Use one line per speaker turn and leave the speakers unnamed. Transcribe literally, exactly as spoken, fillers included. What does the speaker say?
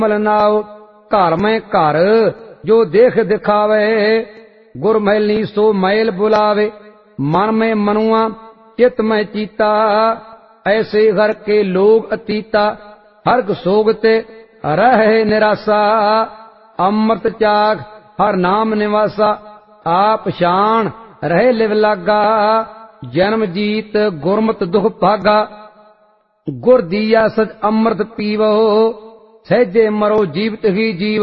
ਮਲ ਨਾਉ। ਘਰ ਮੈਂ ਘਰ ਜੋ ਦੇਖ ਦਿਖਾਵੇ, ਗੁਰ ਮੈਲੀ ਸੋ ਮੈਲ ਬੁਲਾਵੇ। ਮਨ ਮੈਂ ਮਨੁਆ ਚਿਤ ਮੈਂ ਚੀਤਾ, ਐਸੇ घर के लोग अतीता। हर सोग ते रहे निराशा, अमृत चाख हर नाम निवासा। आप शान रहे लिव लागा, जन्म जीत गुरमत दुख भागा। गुर दिया सच अमृत पीवो, सहजे मरो जीवत ही जीव।